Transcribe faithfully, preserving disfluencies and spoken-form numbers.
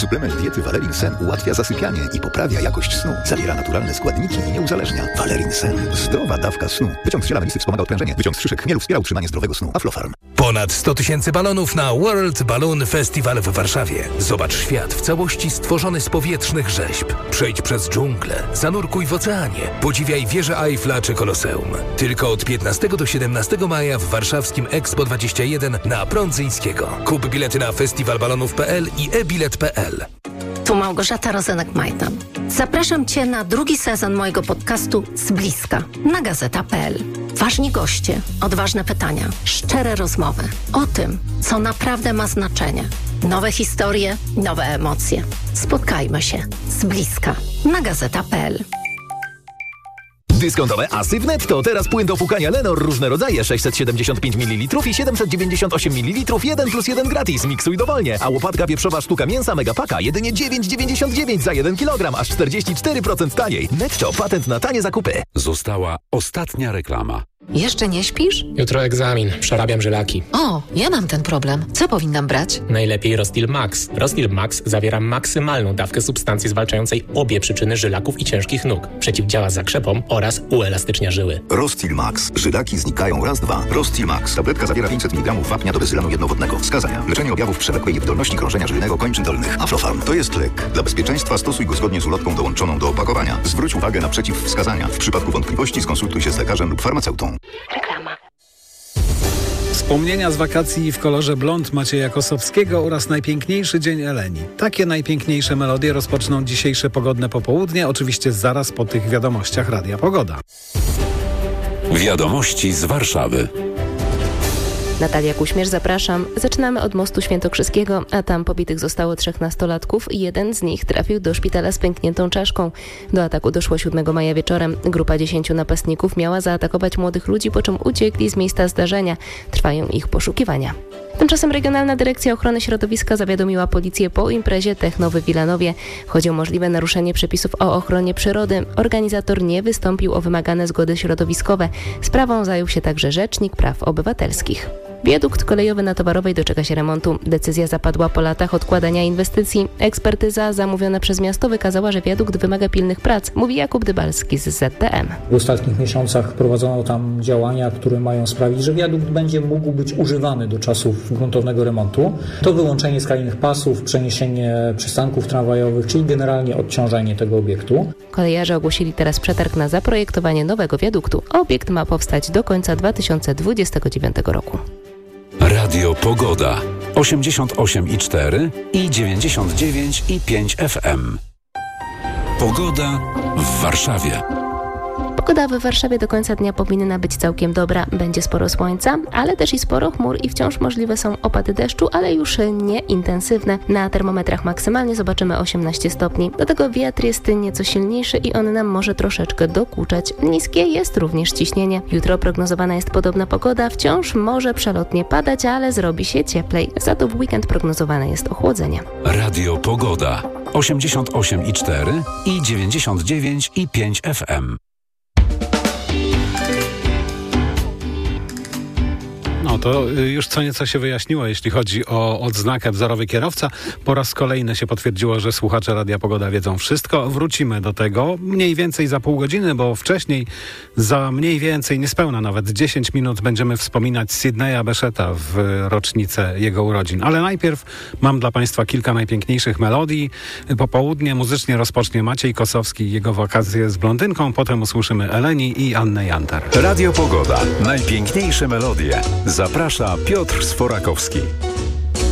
Suplement diety Valerin Sen ułatwia zasypianie i poprawia jakość snu. Zawiera naturalne składniki i nie uzależnia. Valerin Sen. Zdrowa dawka snu. Wyciąg z ziela melisy wspomaga odprężenie. Wyciąg z szyszek chmielu wspiera utrzymanie zdrowego snu. Aflofarm. Ponad sto tysięcy balonów na World Balloon Festival w Warszawie. Zobacz świat w całości stworzony z powietrznych rzeźb. Przejdź przez dżunglę, zanurkuj w oceanie, podziwiaj wieżę Eiffla czy Koloseum. Tylko od piętnastego do siedemnastego maja w warszawskim Expo dwadzieścia jeden na Prądzyńskiego. Kup bilety na festiwalbalonów kropka p l i e bilet kropka p l. Tu Małgorzata Rozenek-Majtan. Zapraszam Cię na drugi sezon mojego podcastu Z bliska na gazeta kropka p l. Ważni goście, odważne pytania, szczere rozmowy o tym, co naprawdę ma znaczenie. Nowe historie, nowe emocje. Spotkajmy się z bliska na gazeta kropka p l. Dyskontowe Asy w Netto. Teraz płyn do płukania Lenor. Różne rodzaje. sześćset siedemdziesiąt pięć mililitrów i siedemset dziewięćdziesiąt osiem mililitrów. jeden plus jeden gratis. Miksuj dowolnie. A łopatka pieprzowa sztuka mięsa Megapaka jedynie dziewięć dziewięćdziesiąt dziewięć za jeden kilogram. Aż czterdzieści cztery procent taniej. Netto. Patent na tanie zakupy. Została ostatnia reklama. Jeszcze nie śpisz? Jutro egzamin. Przerabiam żylaki. O, ja mam ten problem. Co powinnam brać? Najlepiej Rostil Max. Rostil Max zawiera maksymalną dawkę substancji zwalczającej obie przyczyny żylaków i ciężkich nóg. Przeciwdziała zakrzepom oraz uelastycznia żyły. Rostil Max. Żylaki znikają raz, dwa. Rostil Max. Tabletka zawiera pięćset miligramów wapnia do bezylanu jednowodnego. Wskazania. Leczenie objawów przewlekłej niewydolności krążenia żylnego kończyn dolnych. Aflofarm. To jest lek. Dla bezpieczeństwa stosuj go zgodnie z ulotką dołączoną do opakowania. Zwróć uwagę na przeciwwskazania. W przypadku wątpliwości skonsultuj się z lekarzem lub farmaceutą. Reklama. Wspomnienia z wakacji w kolorze blond Macieja Kosowskiego oraz najpiękniejszy dzień Eleni. Takie najpiękniejsze melodie rozpoczną dzisiejsze pogodne popołudnie, oczywiście zaraz po tych wiadomościach Radia Pogoda. Wiadomości z Warszawy. Natalia Kuśmierz, zapraszam. Zaczynamy od Mostu Świętokrzyskiego, a tam pobitych zostało trzech nastolatków i jeden z nich trafił do szpitala z pękniętą czaszką. Do ataku doszło siódmego maja wieczorem. Grupa dziesięciu napastników miała zaatakować młodych ludzi, po czym uciekli z miejsca zdarzenia. Trwają ich poszukiwania. Tymczasem Regionalna Dyrekcja Ochrony Środowiska zawiadomiła policję po imprezie techno w Wilanowie. Chodzi o możliwe naruszenie przepisów o ochronie przyrody. Organizator nie wystąpił o wymagane zgody środowiskowe. Sprawą zajął się także Rzecznik Praw Obywatelskich. Wiadukt kolejowy na Towarowej doczeka się remontu. Decyzja zapadła po latach odkładania inwestycji. Ekspertyza zamówiona przez miasto wykazała, że wiadukt wymaga pilnych prac, mówi Jakub Dybalski z Z T M. W ostatnich miesiącach prowadzono tam działania, które mają sprawić, że wiadukt będzie mógł być używany do czasów gruntownego remontu. To wyłączenie skalnych pasów, przeniesienie przystanków tramwajowych, czyli generalnie odciążenie tego obiektu. Kolejarze ogłosili teraz przetarg na zaprojektowanie nowego wiaduktu. Obiekt ma powstać do końca dwa tysiące dwudziestego dziewiątego roku. Radio Pogoda. osiemdziesiąt osiem i cztery i dziewięćdziesiąt dziewięć i pięć F M. Pogoda w Warszawie. Pogoda w Warszawie do końca dnia powinna być całkiem dobra. Będzie sporo słońca, ale też i sporo chmur i wciąż możliwe są opady deszczu, ale już nie intensywne. Na termometrach maksymalnie zobaczymy osiemnaście stopni. Do tego wiatr jest nieco silniejszy i on nam może troszeczkę dokuczać. Niskie jest również ciśnienie. Jutro prognozowana jest podobna pogoda. Wciąż może przelotnie padać, ale zrobi się cieplej. Za to w weekend prognozowane jest ochłodzenie. Radio Pogoda. osiemdziesiąt osiem i cztery i dziewięćdziesiąt dziewięć i pięć F M. No to już co nieco się wyjaśniło, jeśli chodzi o odznakę wzorowy kierowca. Po raz kolejny się potwierdziło, że słuchacze Radia Pogoda wiedzą wszystko. Wrócimy do tego mniej więcej za pół godziny, bo wcześniej za mniej więcej, niespełna nawet dziesięć minut będziemy wspominać Sydneya Besheta w rocznicę jego urodzin. Ale najpierw mam dla Państwa kilka najpiękniejszych melodii. Popołudnie muzycznie rozpocznie Maciej Kosowski jego wakacje z blondynką. Potem usłyszymy Eleni i Annę Jantar. Radio Pogoda. Najpiękniejsze melodie. Zaprasza Piotr Sforakowski.